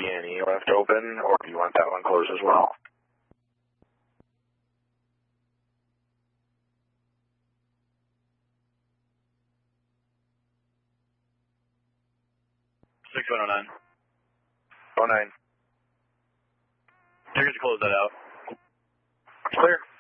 B&E left open, or do you want that one closed as well? Six 109. 09. Figures to close that out. Clear.